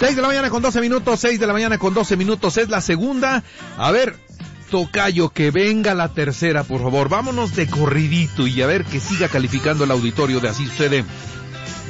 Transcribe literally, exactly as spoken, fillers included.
seis de la mañana con doce minutos, seis de la mañana con doce minutos, es la segunda. A ver, tocayo, que venga la tercera, por favor. Vámonos de corridito y a ver que siga calificando el auditorio de Así Sucede.